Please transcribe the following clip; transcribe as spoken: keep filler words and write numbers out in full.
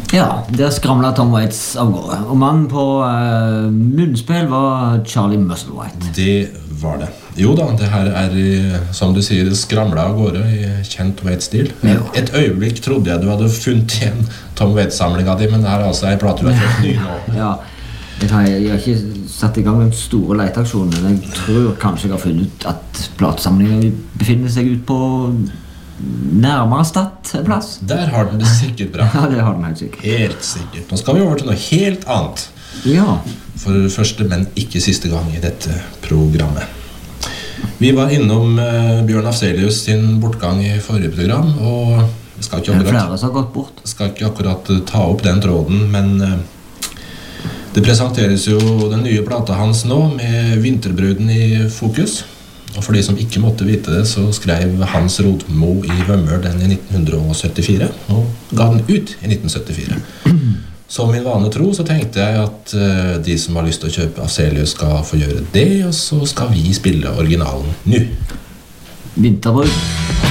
Ja, der skramlet Tom Waits av gårde. Og mannen på uh, munnspill var Charlie Musselwhite. Det var det. Jo da, det her er, som du sier, skramlet av gårde i kjent Waits-stil. Et øyeblikk trodde jeg du hadde funnet igjen Tom Waits-samlingen din, men det her er altså en plate du har kjøpt ny nå. Ja, jeg har, jeg har ikke satt i gang den store leteaksjonen, men jeg tror kanskje jeg har funnet ut at platesamlingen befinner seg ut på nærmere Stad en plass. Der har den det sikkert bra. Ja, det har den helt sikkert. Helt sikkert. Nå skal vi over til noe helt annet. Ja. For første, men ikke siste gang i dette programmet. Vi var innom uh, Bjørn Afzelius sin bortgang i forrige program, og vi skal ikke akkurat, flere som har gått bort. skal ikke akkurat uh, ta opp den tråden, men uh, det presenteres jo den nye plata hans nå med Vinterbruden i fokus. Og for de som ikke måtte vite det, så skrev Hans Rodmo i Vømmøl den i nitten syttifire, og ga den ut i nitten syttifire. Som min vane tro, så tenkte jeg at uh, de som har lyst til å kjøpe Afzelius skal få gjøre det, og så skal vi spille originalen nå. Vinterbruden.